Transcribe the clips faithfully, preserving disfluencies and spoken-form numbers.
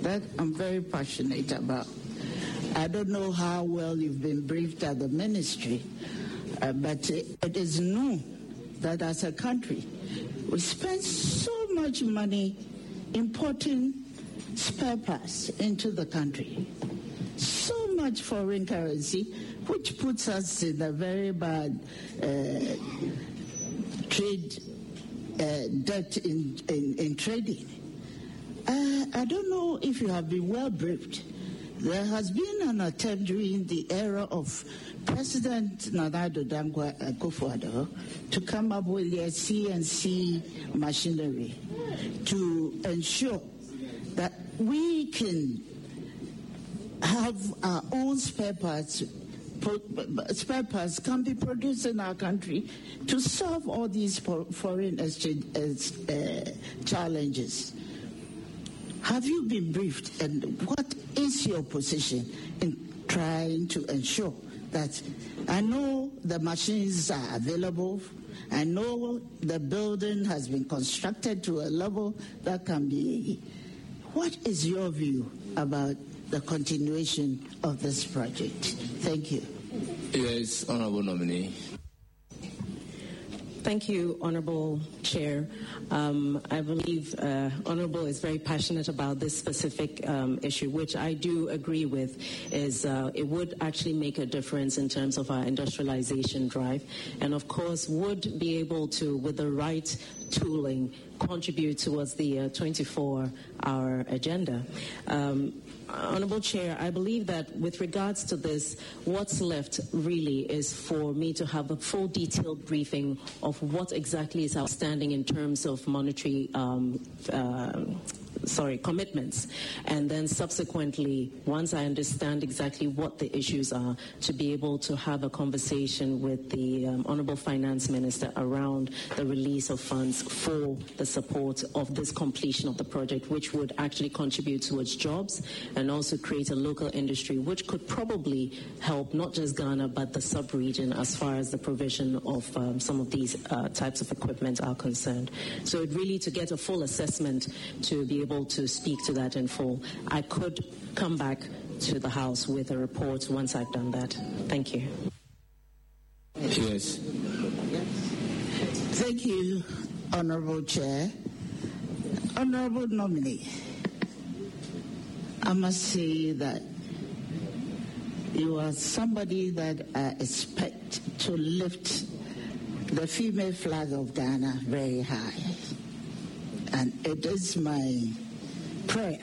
that I'm very passionate about. I don't know how well you've been briefed at the ministry, uh, but it, it is known that as a country, we spend so much money importing spare parts into the country. So much foreign currency, which puts us in a very bad uh, trade uh, debt in, in, in trading. Uh, I don't know if you have been well briefed. There has been an attempt during the era of President Nana Addo Dankwa Akufo-Addo to come up with a C N C machinery to ensure that we can have our own spare parts. Spare parts can be produced in our country to solve all these foreign exchange uh, challenges. Have you been briefed, and what is your position in trying to ensure that, I know the machines are available, I know the building has been constructed to a level that can be, what is your view about the continuation of this project? Thank you. Yes, Honorable Nominee. Thank you, Honorable Chair. Um, I believe uh, Honorable is very passionate about this specific um, issue, which I do agree with, is uh, it would actually make a difference in terms of our industrialization drive, and of course would be able to, with the right tooling, contribute towards the uh, twenty-four hour agenda. Um, Honorable Chair, I believe that with regards to this, what's left really is for me to have a full detailed briefing of what exactly is outstanding in terms of monetary um, uh, sorry, commitments. And then subsequently, once I understand exactly what the issues are, to be able to have a conversation with the um, Honorable Finance Minister around the release of funds for the support of this completion of the project, which would actually contribute towards jobs and also create a local industry, which could probably help not just Ghana, but the sub-region as far as the provision of um, some of these uh, types of equipment are concerned. So it really, to get a full assessment, to be able to speak to that in full, I could come back to the House with a report once I've done that. Thank you. Yes. Thank you, Honorable Chair. Honorable Nominee, I must say that you are somebody that I expect to lift the female flag of Ghana very high. And it is my prayer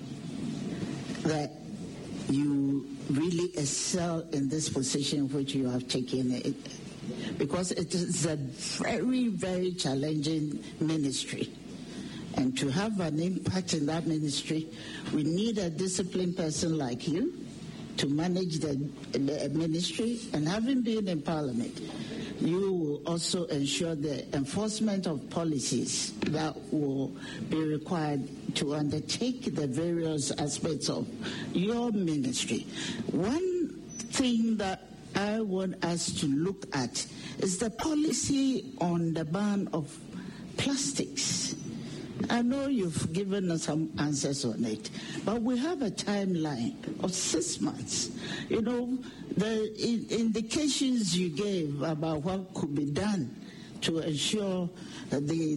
that you really excel in this position which you have taken, it, because it is a very, very challenging ministry. And to have an impact in that ministry, we need a disciplined person like you to manage the, the ministry. And having been in Parliament, you will also ensure the enforcement of policies that will be required to undertake the various aspects of your ministry. One thing that I want us to look at is the policy on the ban of plastics. I know you've given us some answers on it, but we have a timeline of six months. You know, the in, indications you gave about what could be done to ensure the,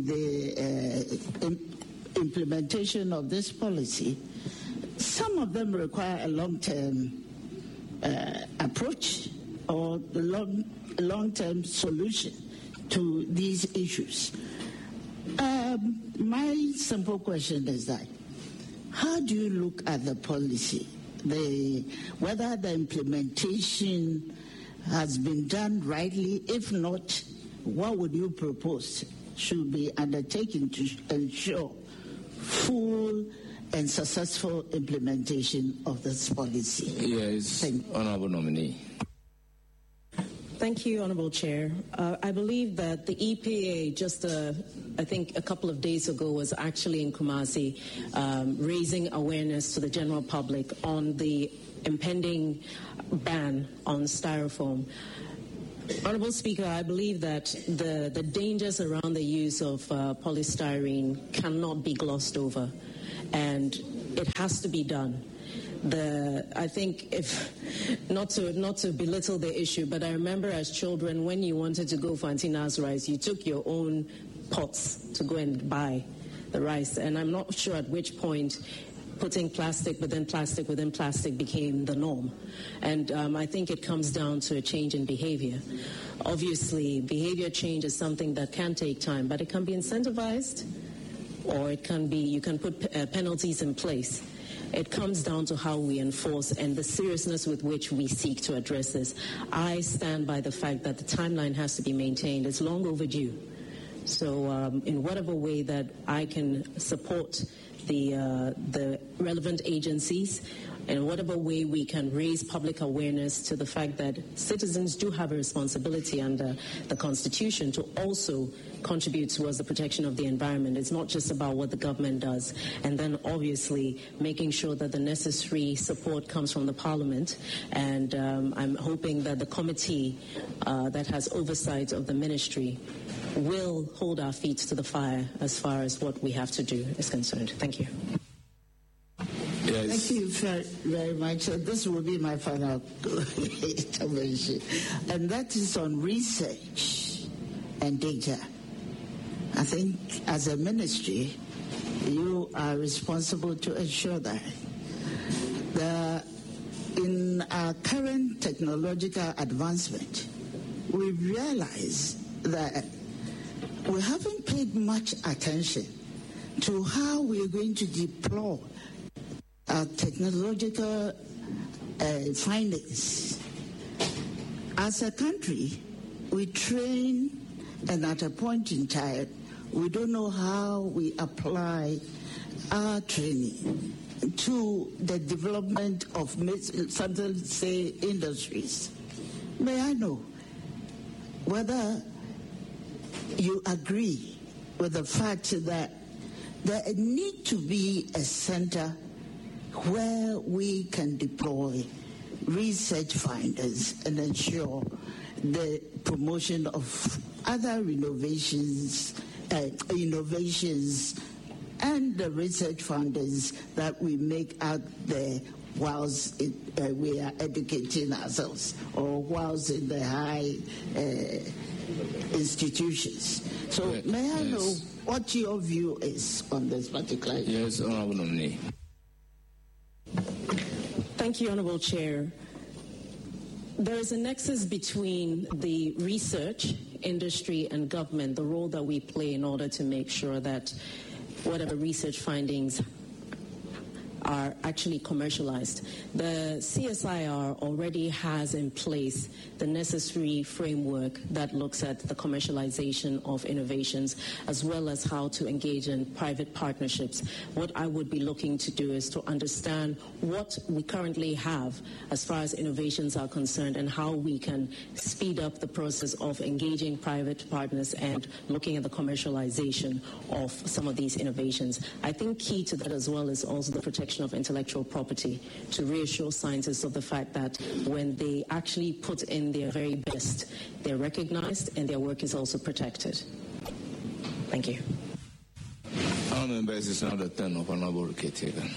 the uh, im- implementation of this policy, some of them require a long-term uh, approach or a long, long-term solution to these issues. Um, my simple question is that, how do you look at the policy, the, whether the implementation has been done rightly? If not, what would you propose should be undertaken to ensure full and successful implementation of this policy? Yes, Honourable Nominee. Thank you, Honourable Chair. Uh, I believe that the E P A, just uh, I think a couple of days ago, was actually in Kumasi um, raising awareness to the general public on the impending ban on styrofoam. Honourable Speaker, I believe that the, the dangers around the use of uh, polystyrene cannot be glossed over. and it has to be done. The, I think if, not to not to belittle the issue, but I remember as children when you wanted to go for Auntie Na's rice, you took your own pots to go and buy the rice. And I'm not sure at which point putting plastic within plastic within plastic became the norm. And um, I think it comes down to a change in behavior. Obviously, behavior change is something that can take time, but it can be incentivized, or it can be, you can put p- uh, penalties in place. It comes down to how we enforce and the seriousness with which we seek to address this. I stand by the fact that the timeline has to be maintained. It's long overdue. So um, in whatever way that I can support the, uh, the relevant agencies, in whatever way we can raise public awareness to the fact that citizens do have a responsibility under the Constitution to also contribute towards the protection of the environment. It's not just about what the government does. And then obviously making sure that the necessary support comes from the Parliament. And um, I'm hoping that the committee uh, that has oversight of the ministry will hold our feet to the fire as far as what we have to do is concerned. Thank you. Yes. Thank you very, very much. Uh, this will be my final intervention, and that is on research and data. I think as a ministry, you are responsible to ensure that the, in our current technological advancement, we realize that we haven't paid much attention to how we're going to deploy our technological uh, findings. As a country, we train, and at a point in time, we don't know how we apply our training to the development of, something say, industries. May I know whether you agree with the fact that there needs to be a center where we can deploy research finders and ensure the promotion of other innovations, uh, innovations and the research finders that we make out there whilst it, uh, we are educating ourselves or whilst in the high uh, institutions. So yes. may I yes. know what your view is on this particular issue? Yes, Honorable Nominee. Thank you, Honorable Chair. There is a nexus between the research, industry, and government, the role that we play in order to make sure that whatever research findings are actually commercialized. The C S I R already has in place the necessary framework that looks at the commercialization of innovations as well as how to engage in private partnerships. What I would be looking to do is to understand what we currently have as far as innovations are concerned and how we can speed up the process of engaging private partners and looking at the commercialization of some of these innovations. I think key to that as well is also the protection of intellectual property, to reassure scientists of the fact that when they actually put in their very best, they're recognized and their work is also protected. Thank you. Our members is now the turn of Honorable Ketega.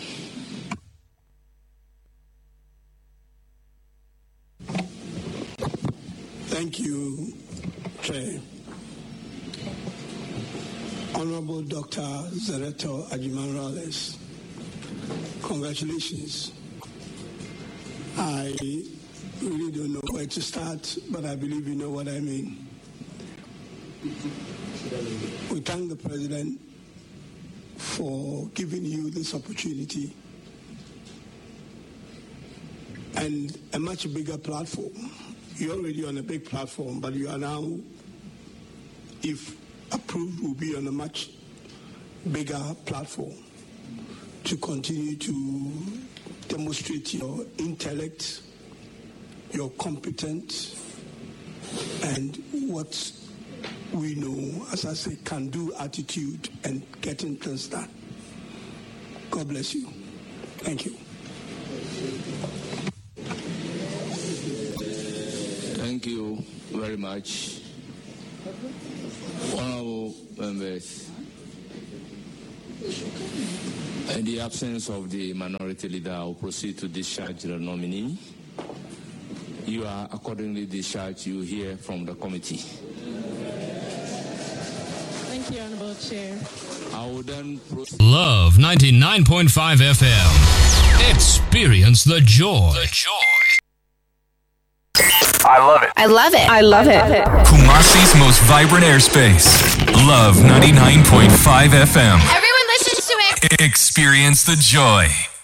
Thank you, Chair. Honorable Doctor Zareto Agyemang-Rawlings, congratulations. I really don't know where to start, but I believe you know what I mean. We thank the President for giving you this opportunity and a much bigger platform. You're already on a big platform, but you are now, if approved, will be on a much bigger platform to continue to demonstrate your intellect, your competence, and what we know, as I say, can-do attitude and getting things done. God bless you. Thank you. Thank you very much. Honorable members, In the absence of the minority leader, I will proceed to discharge the nominee. You are accordingly discharged. You hear from the committee. Thank you, Honorable Chair. I will then proceed. Love ninety-nine point five F M. Experience the joy. The joy. I love it. I love it. I love it. Kumasi's most vibrant airspace. Love ninety-nine point five F M. Everyone listens to it. Experience the joy.